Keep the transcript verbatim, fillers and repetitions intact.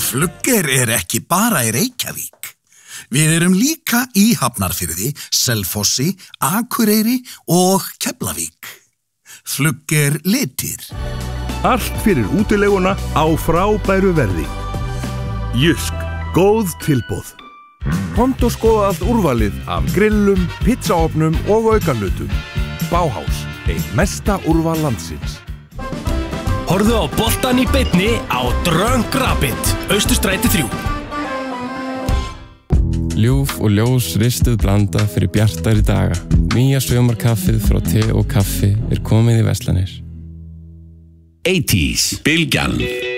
Flugger er ekki bara í Reykjavík. Við erum líka í Hafnarfirði, Selfossi, Akureyri og Keflavík. Flugger litir. Allt fyrir útileguna á frábæru verði. Jysk, góð tilboð. Komdu og skoða allt úrvalið af grillum, pizzaofnum og aukalutum. Bauhaus, ein mesta úrval landsins. Horfðu á boltan í beinni á Drunk Rabbit, Austurstræti þrjú. Ljúf og ljós ristuð blanda fyrir bjartari daga. Nýja sömarkaffið frá te og kaffi er komið í verslanir. eighties, Bylgjan.